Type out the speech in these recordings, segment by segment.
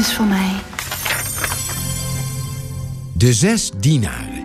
prins voor mij. De 6 dienaren.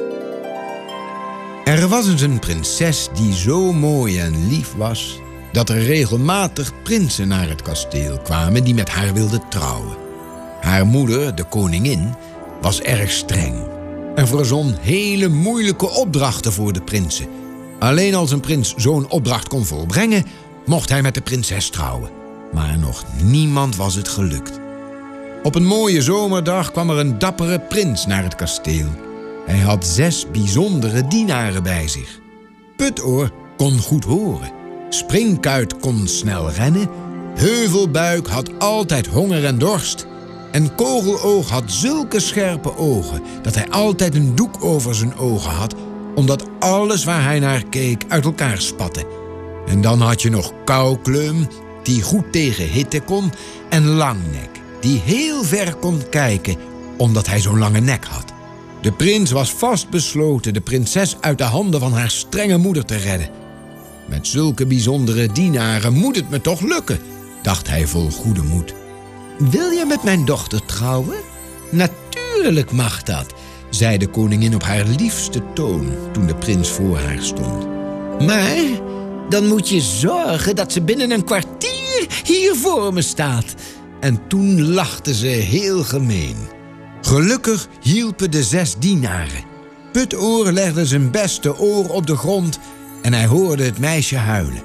Er was eens een prinses die zo mooi en lief was dat er regelmatig prinsen naar het kasteel kwamen die met haar wilden trouwen. Haar moeder, de koningin, was erg streng en verzon hele moeilijke opdrachten voor de prinsen. Alleen als een prins zo'n opdracht kon volbrengen, mocht hij met de prinses trouwen. Maar nog niemand was het gelukt. Op een mooie zomerdag kwam er een dappere prins naar het kasteel. Hij had 6 bijzondere dienaren bij zich. Putoor kon goed horen. Springkuit kon snel rennen. Heuvelbuik had altijd honger en dorst. En Kogeloog had zulke scherpe ogen dat hij altijd een doek over zijn ogen had, omdat alles waar hij naar keek uit elkaar spatte. En dan had je nog Koukleum, die goed tegen hitte kon, en Langnek, die heel ver kon kijken, omdat hij zo'n lange nek had. De prins was vastbesloten de prinses uit de handen van haar strenge moeder te redden. Met zulke bijzondere dienaren moet het me toch lukken, dacht hij vol goede moed. Wil je met mijn dochter trouwen? Natuurlijk mag dat, zei de koningin op haar liefste toon toen de prins voor haar stond. Maar dan moet je zorgen dat ze binnen een kwartier hier voor me staat. En toen lachte ze heel gemeen. Gelukkig hielpen de 6 dienaren. Putoor legde zijn beste oor op de grond en hij hoorde het meisje huilen.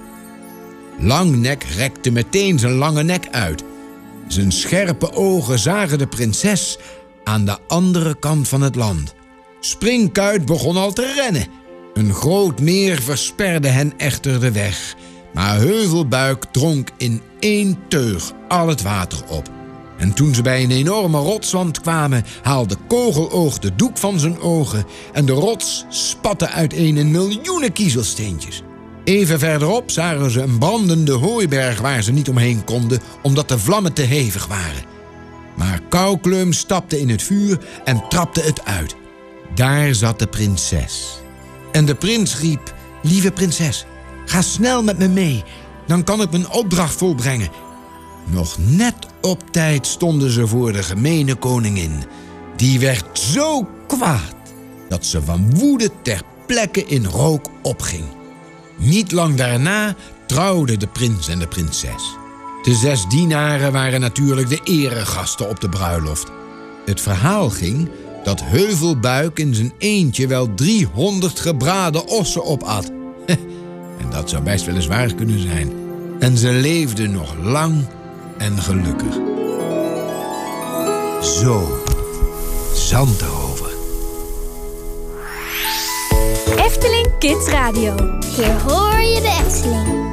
Langnek rekte meteen zijn lange nek uit. Zijn scherpe ogen zagen de prinses aan de andere kant van het land. Springkuit begon al te rennen. Een groot meer versperde hen echter de weg. Maar Heuvelbuik dronk in 1 teug al het water op. En toen ze bij een enorme rotswand kwamen, haalde Kogeloog de doek van zijn ogen en de rots spatte uiteen in miljoenen kiezelsteentjes. Even verderop zagen ze een brandende hooiberg waar ze niet omheen konden, omdat de vlammen te hevig waren. Maar Koukleum stapte in het vuur en trapte het uit. Daar zat de prinses. En de prins riep: lieve prinses, ga snel met me mee, dan kan ik mijn opdracht volbrengen. Nog net op tijd stonden ze voor de gemene koningin. Die werd zo kwaad dat ze van woede ter plekke in rook opging. Niet lang daarna trouwden de prins en de prinses. De 6 dienaren waren natuurlijk de eregasten op de bruiloft. Het verhaal ging dat Heuvelbuik in zijn eentje wel 300 gebraden ossen opat. En dat zou best wel eens waar kunnen zijn. En ze leefden nog lang en gelukkig. Zo, Zandrover. Efteling Kids Radio. Hier hoor je de Efteling.